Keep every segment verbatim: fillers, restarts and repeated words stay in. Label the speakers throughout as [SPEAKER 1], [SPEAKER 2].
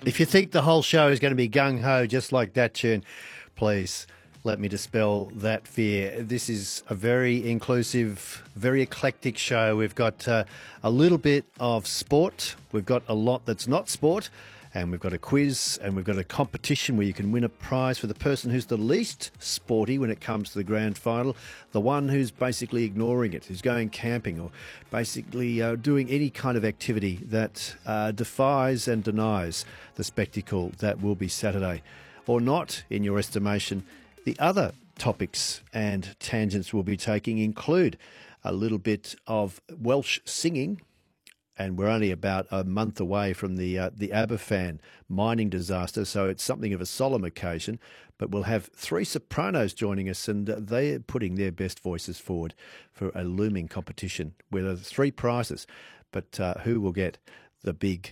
[SPEAKER 1] If you think the whole show is going to be gung-ho just like that tune, please let me dispel that fear. This is a very inclusive, very eclectic show. We've got uh, a little bit of sport. We've got a lot that's not sport. And we've got a quiz and we've got a competition where you can win a prize for the person who's the least sporty when it comes to the grand final, the one who's basically ignoring it, who's going camping or basically uh, doing any kind of activity that uh, defies and denies the spectacle that will be Saturday. Or not, in your estimation. The other topics and tangents we'll be taking include a little bit of Welsh singing. And we're only about a month away from the uh, the Aberfan mining disaster, so it's something of a solemn occasion. But we'll have three sopranos joining us, and uh, they're putting their best voices forward for a looming competition where there are three prizes. But uh, who will get the big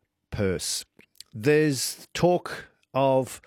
[SPEAKER 1] purse? There's talk of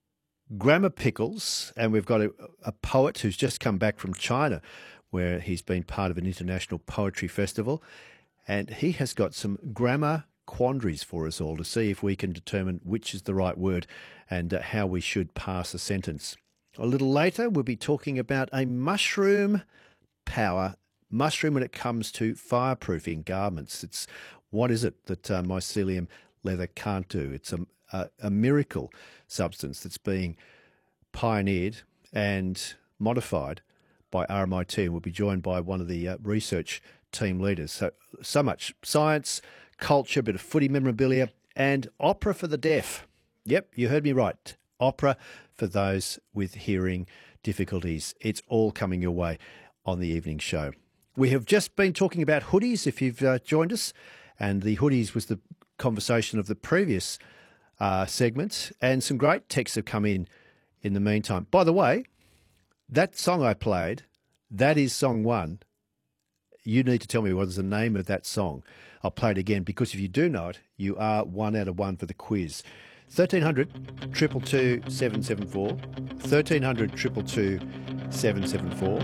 [SPEAKER 1] grammar pickles, and we've got a, a poet who's just come back from China, where he's been part of an international poetry festival. And he has got some grammar quandaries for us all to see if we can determine which is the right word and uh, how we should pass a sentence. A little later, we'll be talking about a mushroom power, mushroom when it comes to fireproofing garments. It's what is it that uh, mycelium leather can't do? It's a, a, a miracle substance that's being pioneered and modified by R M I T. And we'll be joined by one of the uh, research team leaders. So, so much science, culture, a bit of footy memorabilia, and opera for the deaf. Yep, you heard me right. Opera for those with hearing difficulties. It's all coming your way on the evening show. We have just been talking about hoodies, if you've uh, joined us, and the hoodies was the conversation of the previous uh, segment, and some great texts have come in in the meantime. By the way, that song I played, that is song one. You need to tell me what is the name of that song. I'll play it again because if you do know it, you are one out of one for the quiz. thirteen hundred, two two two, seven seven four. thirteen hundred, two two two, seven seven four.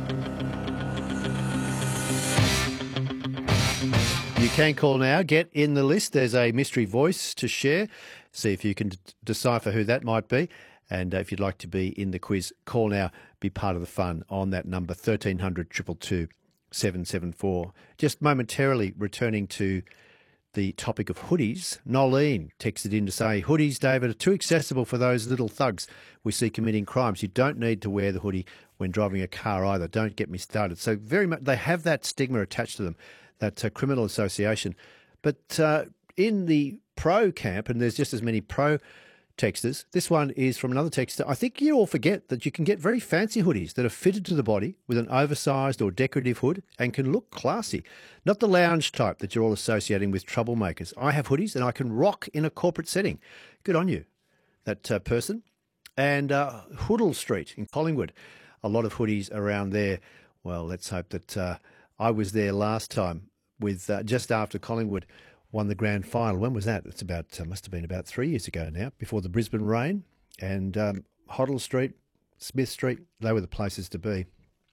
[SPEAKER 1] You can call now. Get in the list. There's a mystery voice to share. See if you can d- decipher who that might be. And uh, if you'd like to be in the quiz, call now. Be part of the fun on that number, thirteen hundred, two two two, seven seven four. Just momentarily returning to the topic of hoodies, Nolene texted in to say, hoodies, David, are too accessible for those little thugs we see committing crimes. You don't need to wear the hoodie when driving a car either. Don't get me started. So very much they have that stigma attached to them, that uh, criminal association. But uh, in the pro camp, and there's just as many pro texters. This one is from another texter. I think you all forget that you can get very fancy hoodies that are fitted to the body with an oversized or decorative hood and can look classy. Not the lounge type that you're all associating with troublemakers. I have hoodies and I can rock in a corporate setting. Good on you, that uh, person. And uh, Hoodle Street in Collingwood, a lot of hoodies around there. Well, let's hope that uh, I was there last time with uh, just after Collingwood won the grand final. When was that? It's about, uh, must have been about three years ago now, before the Brisbane rain. And um, Hoddle Street, Smith Street, they were the places to be.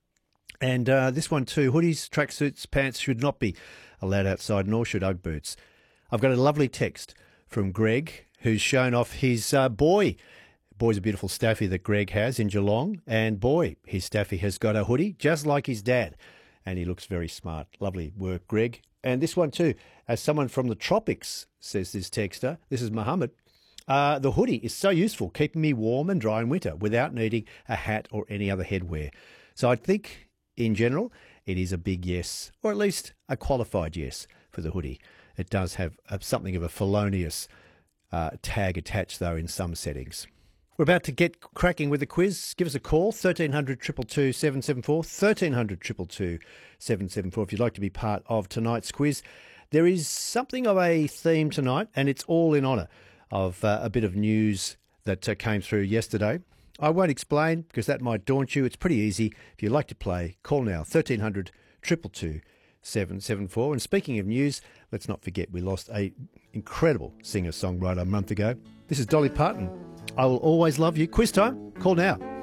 [SPEAKER 1] And uh, this one too, hoodies, tracksuits, pants should not be allowed outside, nor should Ugg boots. I've got a lovely text from Greg, who's shown off his uh, boy. Boy's a beautiful staffy that Greg has in Geelong. And boy, his staffy has got a hoodie just like his dad. And he looks very smart. Lovely work, Greg. And this one too, as someone from the tropics, says this texter, this is Mohammed, uh, the hoodie is so useful, keeping me warm and dry in winter without needing a hat or any other headwear. So I think, in general, it is a big yes, or at least a qualified yes for the hoodie. It does have a, something of a felonious uh, tag attached, though, in some settings. We're about to get cracking with the quiz. Give us a call, thirteen hundred, two two two, seven seven four, thirteen hundred, two two two, seven seven four if you'd like to be part of tonight's quiz. There is something of a theme tonight, and it's all in honour of uh, a bit of news that uh, came through yesterday. I won't explain because that might daunt you. It's pretty easy. If you'd like to play, call now, thirteen hundred, two two two, seven seven four. And speaking of news, let's not forget we lost a incredible singer-songwriter a month ago. This is Dolly Parton. I Will Always Love You. Quiz time. Call now.